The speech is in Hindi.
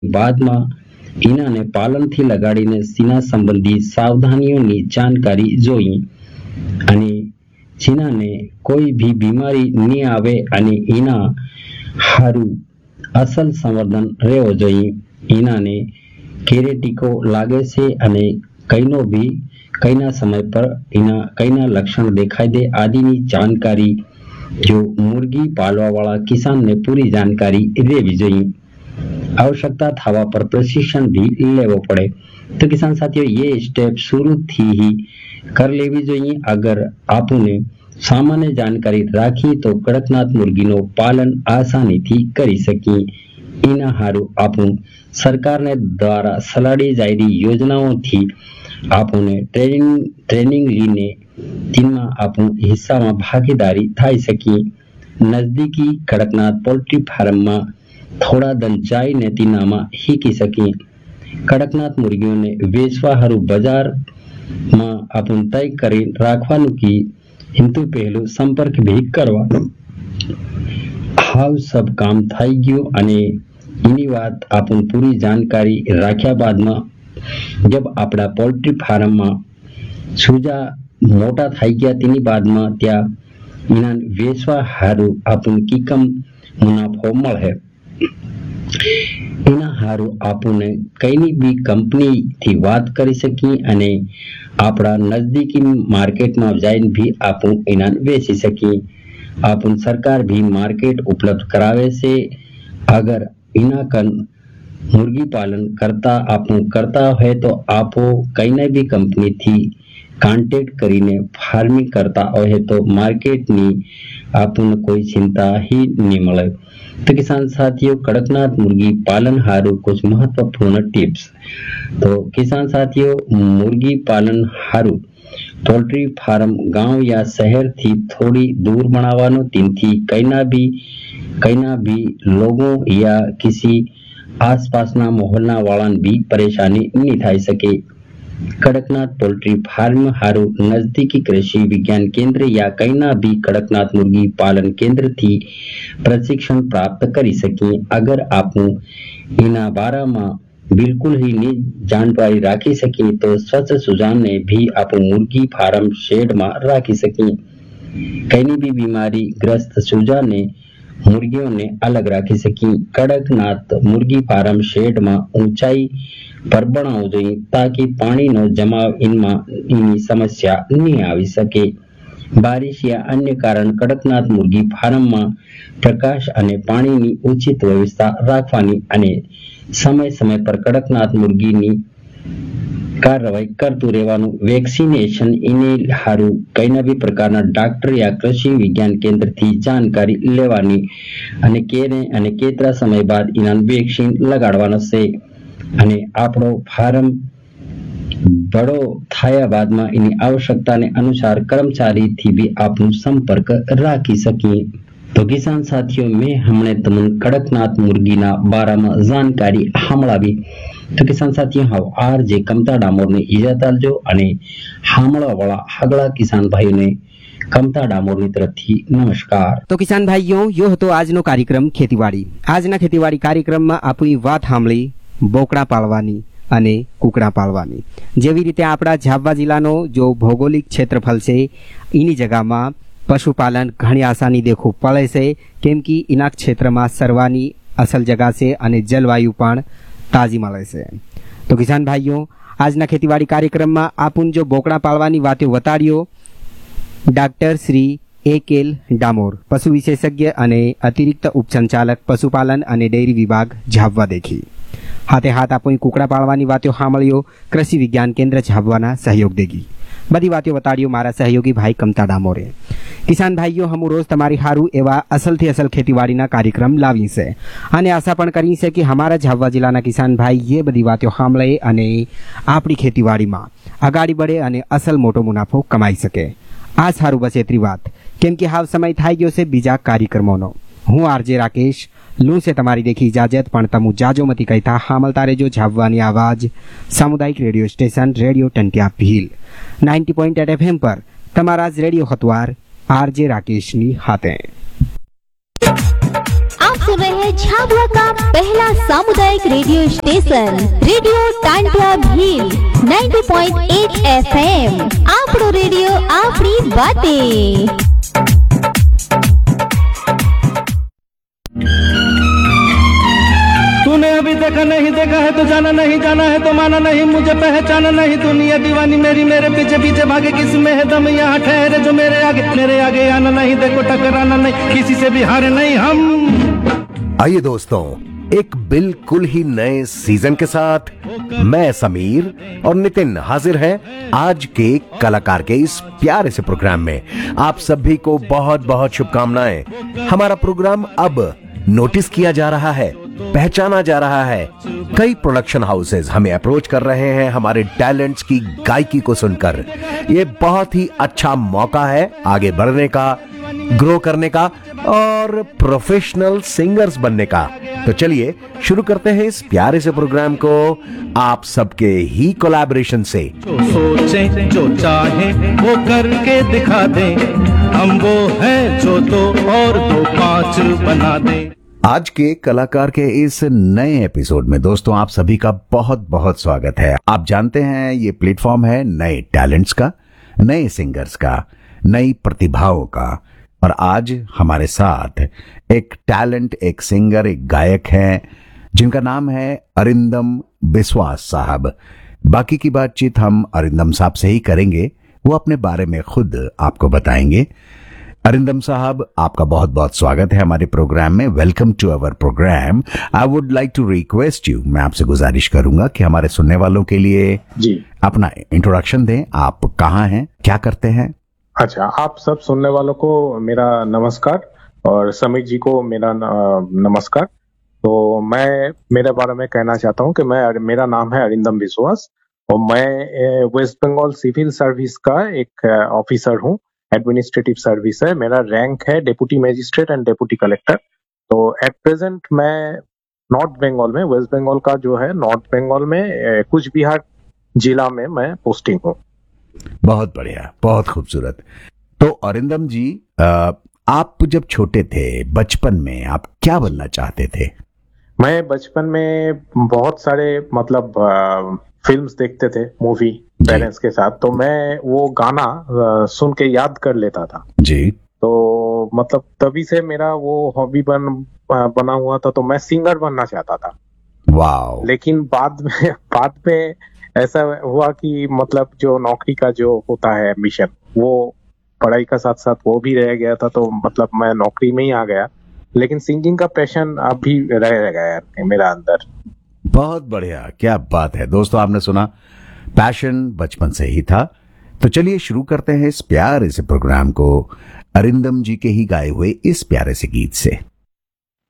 બાદમાં ઈનાને પાલનથી લગાડીને સીના સંબંધી સાવધાનીઓની જાણકારી જોઈ અને ચીનાને કોઈ ભી બીમારી નહીં આવે અને ઈના હારું અસલ સંવર્ધન રહેવો જોઈએ. ઈનાને કેરે ટીકો લાગે છે અને કઈના સમય પર કઈના લક્ષણ દેખાઈ દે આદિની જાણકારી જો મુર્ગી પાલવા વાળા કિસાનને પૂરી જાણકારી રહેવી જોઈએ. आवश्यकता थवा पर प्रशिक्षण भी लेवो पड़े. तो किसान साथियों ये स्टेप शुरू थी ही कर लेवी જોઈએ. अगर आपने सामान्य जानकारी રાખી તો કડકનાથ મુર્ગીનો પાલન આસાનીથી કરી શકી. એના હારું આપણું સરકારને દ્વારા સલાડી જાયરી યોજનાઓથી આપણને ટ્રેનિંગ લઈને તેમાં આપણું હિસ્સામાં ભાગીદારી થઈ શકી. નજદીકી કડકનાથ પોલ્ટ્રી ફાર્મમાં થોડા દન જઈને તેનામાં શીખી શકી. કડકનાથ મુર્ગીઓને વેચવા હારું બજારમાં આપણું તય કરી રાખવાનું કે હિન્દુ પહેલું સંપર્ક ભી કરવાનો. હાવ સબ કામ થઈ ગયું અને એની વાત આપણું પૂરી જાણકારી રાખ્યા બાદમાં જબ આપણા પોલ્ટ્રી ફાર્મમાં સુજા મોટા થઈ ગયા તેની બાદમાં ત્યાં એના વેચવા હારું આપણું કિકમ મુનાફો મળે. એના હારું આપણને કઈની બી કંપનીથી વાત કરી શકીએ અને આપણા નજદીકી માર્કેટમાં જઈને ભી આપણું એના વેચી શકીએ. આપણું સરકાર ભી માર્કેટ ઉપલબ્ધ કરાવે છે. અગર એના કન મુર્ગી પાલન કરતા હોય તો આપો કઈને બી કંપનીથી કોન્ટેક્ટ કરીને ફાર્મિંગ કરતા હોય તો માર્કેટની આપણને કોઈ ચિંતા ही नहीं મળે. तो किसान साथियों कड़कनाथ मुर्गी पालन हारू कुछ महत्वपूर्ण टिप्स. तो किसान साथियों मुर्गी पालन हारू पोल्ट्री फार्म गांव या शहर थी थोड़ी दूर बनावानो. तिनथी कईना भी लोगों या किसी आसपासना मोहल्ला वाळाने भी परेशानी नहीं थाई सके. कड़कनाथ पोल्ट्री फार्म हारू नजदीकी कृषि विज्ञान केंद्र या कईना भी कड़कनाथ मुर्गी पालन केंद्र थी प्रशिक्षण प्राप्त કરી શકીએ. अगर आपू इना बारा में बिल्कुल ही नहीं जानकारी राखी सकी तो स्वच्छ सुजान ने भी आप मुर्गी फार्म शेड में राखी सकी. कई भी बीमारी ग्रस्त सुजा ने मुर्गियों ने अलग राखी सकी. कड़कनाथ मुर्गी फार्म शेड में ऊंचाई पर बनावो જોઈએ ताकि પાણીનો જમાવ इनमें समस्या नहीं આવી શકે. बारिश या अन्य कारण कड़कनाथ मुर्गी फार्म में प्रकाश અને પાણીની ઉચિત વ્યવસ્થા રાખવાની અને સમય સમય પર કડકનાથ મુર્ગીની કાર્યવાહી કરતું રહેવાનું. વેક્સિનેશન એને હારું કઈના બી પ્રકારના ડોક્ટર યા કૃષિ વિજ્ઞાન કેન્દ્રથી જાણકારી લેવાની અને કેને અને કેટલા સમય બાદ એના વેક્સિન લગાડવાનો છે. અને આપણો ફાર્મ बड़ो थाया बाद में इन्हीं आवश्यकता ने अनुसार कर्मचारी थी भी आपन संपर्क राखी सकी. तो किसान साथियों में हमने तमन कड़कनाथ मुर्गी ना बारा में जानकारी हमलावी. तो किसान साथियों हाव आर जे कमता डामोर ने इजाजत आलजो अने हमला वाला हगला किसान भाई ने कमता डामोर ની તરફથી નમસ્કાર. તો કિસાન ભાઈઓ યો હતો આજનો કાર્યક્રમ ખેતીવાડી. આજના ખેતીવાડી કાર્યક્રમમાં આપણી વાત સાંભળી બોકડા પાળવાની અને કુકડા પાળવાની. જેવી રીતે આપણા ઝાબવા જિલ્લાનો જો ભૌગોલિક ક્ષેત્રફળ છે એની જગ્યામાં પશુપાલન ઘણી આસાની દેખવું પડે છે કેમ કે એના ક્ષેત્રમાં સરવાની અસલ જગા છે અને જલવાયુ પણ તાજી મળે છે. તો કિસાન ભાઈઓ આજના ખેતીવાડી કાર્યક્રમમાં આપણ જો બોકડા પાળવાની વાતો વતાડ્યો ડોક્ટર શ્રી A.K.L. ડામોર પશુ વિશેષજ્ઞ અને અતિરિક્ત ઉપસંચાલક પશુપાલન અને ડેરી વિભાગ ઝાબવા દેખી. हाथे हाथ आप कुकड़ा पालवानी वातो सामळ्यो कृषि विज्ञान केंद्र झाबवाना सहयोग देगी. बधी वातो बताड़ियो मारा सहयोगी भाई कमता डामोरे. किसान भाईओ हम रोज तमारी हारू एवा असल थी असल खेतीवाड़ीना कार्यक्रम लावी छे अने आशा पण करी छे कि हमारा झाबवा जिल्लाना किसान भाई ये बधी वातो सामळे अने आपणी खेतीवाड़ीमां आगाड़ी बढ़े अने असल मोटो मुनाफो कमाई सके. आ सारू बस एटली वात केम के हाव समय थाई गयो छे बीजा कार्यक्रमोनो. हूँ आरजे राकेश लू से तमारी देखी इजाजत पण तमु जाजो मती कहता हामलता रेजो झाबवानी आवाज सामुदायिक radio station radio Tantia Bhil 90.8 FM पर तमारा रेडियो हतवार आरजे राकेश नी हाथे. आप सुन रहे हैं झाबुआ का पहला सामुदायिक radio station radio Tantia Bhil 90.8 FM। आपरो radio आपरी बातें। तूने अभी देखा नहीं देखा है तो जाना नहीं, जाना है तो माना नहीं, मुझे पहचाना नहीं, दुनिया दीवानी मेरी, मेरे पीछे पीछे भागे, किसी में है दम यहाँ ठहरे जो मेरे आगे आना नहीं, देखो टकराना नहीं, किसी से भी हारे नहीं हम। आइए दोस्तों, एक बिल्कुल ही नए सीजन के साथ मैं समीर और नितिन हाजिर हैं आज के कलाकार के इस प्यारे से प्रोग्राम में। आप सभी को बहुत बहुत शुभकामनाएं। हमारा प्रोग्राम अब नोटिस किया जा रहा है, पहचाना जा रहा है। कई प्रोडक्शन हाउसेज हमें अप्रोच कर रहे हैं हमारे टैलेंट्स की गायकी को सुनकर। ये बहुत ही अच्छा मौका है आगे बढ़ने का, ग्रो करने का और प्रोफेशनल सिंगर्स बनने का। तो चलिए शुरू करते हैं इस प्यारे से प्रोग्राम को आप सबके ही कोलैबोरेशन से। जो सोचे जो चाहे वो करके दिखा दे, हम वो हैं जो दो और दो पांच बना दे। आज के कलाकार के इस नए एपिसोड में दोस्तों आप सभी का बहुत बहुत स्वागत है। आप जानते हैं ये प्लेटफॉर्म है नए टैलेंट्स का, नए सिंगर्स का, नई प्रतिभाओं का। और आज हमारे साथ एक टैलेंट, एक सिंगर, एक गायक हैं जिनका नाम है अरिंदम बिस्वास साहब। बाकी की बातचीत हम अरिंदम साहब से ही करेंगे, वो अपने बारे में खुद आपको बताएंगे। अरिंदम साहब, आपका बहुत बहुत स्वागत है हमारे प्रोग्राम में। Welcome to our programme. I would like to request you, मैं आपसे गुजारिश करूंगा कि हमारे सुनने वालों के लिए जी अपना इंट्रोडक्शन दें। आप कहाँ हैं, क्या करते हैं? अच्छा, आप सब सुनने वालों को मेरा नमस्कार और समीर जी को मेरा नमस्कार। तो मैं मेरे बारे में कहना चाहता हूं कि मेरा नाम है अरिंदम बिस्वास और मैं वेस्ट बंगाल सिविल सर्विस का एक ऑफिसर हूं। एडमिनिस्ट्रेटिव सर्विस है, मेरा रैंक है deputy magistrate and deputy collector. तो एट प्रेजेंट मैं नॉर्थ बंगाल में, वेस्ट बंगाल का जो है नॉर्थ बंगाल में कुछ बिहार जिला में मैं पोस्टिंग हूँ। बहुत बढ़िया, बहुत खूबसूरत। तो अरिंदम जी, आप जब छोटे थे, बचपन में आप क्या बनना चाहते थे? मैं बचपन में बहुत सारे फिल्म्स देखते थे, मूवी पेरेंट्स के साथ। तो मैं वो गाना सुन के याद कर लेता था जी। तो तभी से मेरा वो हॉबी बना हुआ था। तो मैं सिंगर बनना चाहता था। वाह। लेकिन बाद में ऐसा हुआ कि जो नौकरी का जो होता है मिशन, वो पढ़ाई का साथ साथ वो भी रह गया था। तो मैं नौकरी में ही आ गया, लेकिन सिंगिंग का पैशन अभी रह गया मेरा अंदर। बहुत बढ़िया, क्या बात है दोस्तों। आपने सुना, पैशन बचपन से ही था। तो चलिए शुरू करते हैं इस प्यारे से प्रोग्राम को अरिंदम जी के ही गाए हुए इस प्यारे से गीत से।